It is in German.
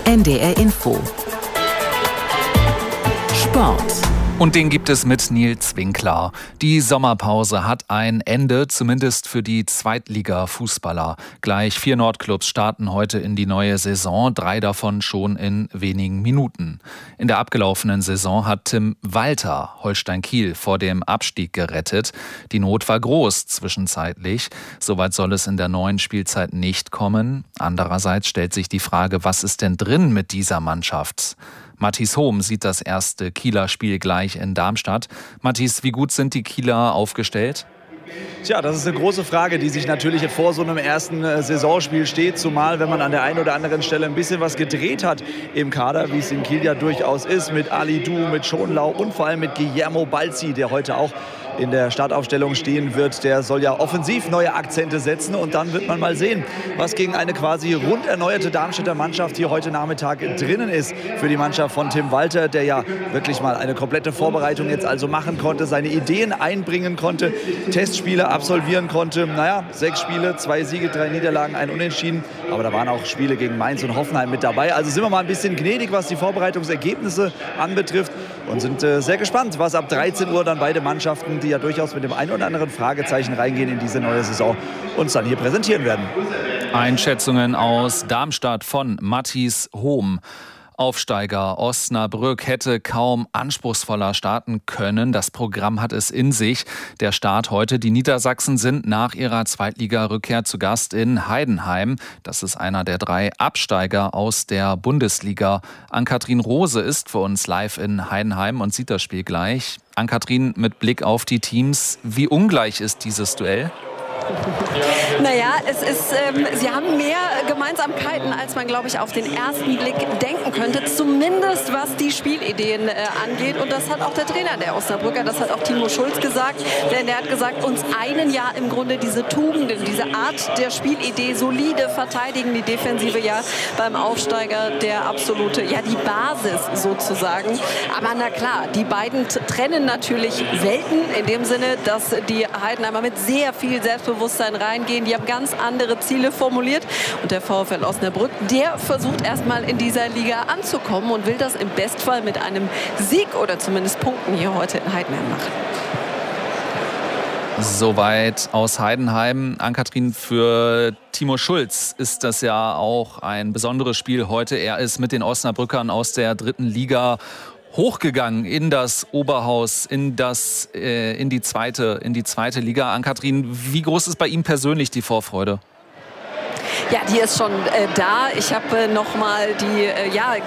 NDR Info Sport. Und den gibt es mit Nils Winkler. Die Sommerpause hat ein Ende, zumindest für die Zweitliga-Fußballer. Gleich 4 Nordclubs starten heute in die neue Saison, 3 davon schon in wenigen Minuten. In der abgelaufenen Saison hat Tim Walter Holstein Kiel vor dem Abstieg gerettet. Die Not war groß zwischenzeitlich. Soweit soll es in der neuen Spielzeit nicht kommen. Andererseits stellt sich die Frage, was ist denn drin mit dieser Mannschaft? Mathis Hohm sieht das erste Kieler Spiel gleich in Darmstadt. Mathis, wie gut sind die Kieler aufgestellt? Tja, das ist eine große Frage, die sich natürlich vor so einem ersten Saisonspiel steht. Zumal, wenn man an der einen oder anderen Stelle ein bisschen was gedreht hat im Kader, wie es in Kiel ja durchaus ist, mit Ali Du, mit Schonlau und vor allem mit Guillermo Balzi, der heute auch in der Startaufstellung stehen wird. Der soll ja offensiv neue Akzente setzen und dann wird man mal sehen, was gegen eine quasi rund erneuerte Darmstädter Mannschaft hier heute Nachmittag drinnen ist für die Mannschaft von Tim Walter, der ja wirklich mal eine komplette Vorbereitung jetzt also machen konnte, seine Ideen einbringen konnte, Testspiele absolvieren konnte. 6 Spiele, 2 Siege, 3 Niederlagen, 1 Unentschieden. Aber da waren auch Spiele gegen Mainz und Hoffenheim mit dabei. Also sind wir mal ein bisschen gnädig, was die Vorbereitungsergebnisse anbetrifft und sind sehr gespannt, was ab 13 Uhr dann beide Mannschaften, die ja durchaus mit dem einen oder anderen Fragezeichen reingehen in diese neue Saison, uns dann hier präsentieren werden. Einschätzungen aus Darmstadt von Mathis Hohm. Aufsteiger Osnabrück hätte kaum anspruchsvoller starten können. Das Programm hat es in sich. Der Start heute. Die Niedersachsen sind nach ihrer Zweitliga-Rückkehr zu Gast in Heidenheim. Das ist einer der 3 Absteiger aus der Bundesliga. Ann-Kathrin Rose ist für uns live in Heidenheim und sieht das Spiel gleich. Ann-Kathrin, mit Blick auf die Teams, wie ungleich ist dieses Duell? Naja, sie haben mehr Gemeinsamkeiten, als man, glaube ich, auf den ersten Blick denken könnte. Zumindest was die Spielideen angeht. Und das hat auch der Trainer der Osnabrücker, das hat auch Timo Schulz gesagt. Denn der hat gesagt, uns einen ja im Grunde diese Tugenden, diese Art der Spielidee, solide verteidigen, die Defensive ja beim Aufsteiger der absolute, ja die Basis sozusagen. Aber na klar, die beiden trennen natürlich Welten in dem Sinne, dass die Heidenheimer mit sehr viel Selbstbewusstsein reingehen. Die haben ganz andere Ziele formuliert. Und der VfL Osnabrück, der versucht erstmal in dieser Liga anzukommen und will das im Bestfall mit einem Sieg oder zumindest Punkten hier heute in Heidenheim machen. Soweit aus Heidenheim. Ann-Kathrin, für Timo Schulz ist das ja auch ein besonderes Spiel heute. Er ist mit den Osnabrückern aus der 3. Liga hochgegangen in das Oberhaus, in die zweite Liga. Ann-Kathrin, wie groß ist bei ihm persönlich die Vorfreude? Ja, die ist schon da. Ich habe noch mal die